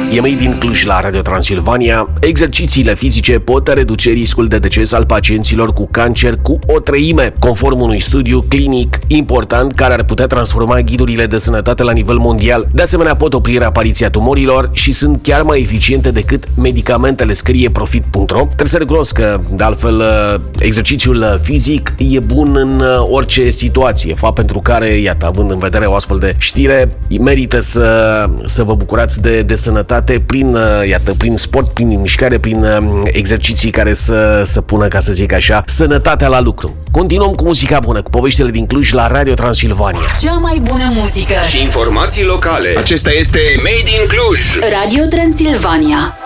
E Made in Cluj la Radio Transilvania. Exercițiile fizice pot reduce riscul de deces al pacienților cu cancer cu 1/3, conform unui studiu clinic important care ar putea transforma ghidurile de sănătate la nivel mondial. De asemenea, pot opri apariția tumorilor și sunt chiar mai eficiente decât medicamentele, scrie Profit.ro. Trebuie să recunosc că, de altfel, exercițiul fizic e bun în orice situație, fapt pentru care, iată, având în vedere o astfel de știre, merită să vă bucurați de sănătate prin sport, prin mișcare, prin exerciții care să pună, ca să zic așa, sănătatea la lucru. Continuăm cu muzica bună, cu poveștile din Cluj la Radio Transilvania. Cea mai bună muzică și informații locale. Acesta este Made in Cluj. Radio Transilvania.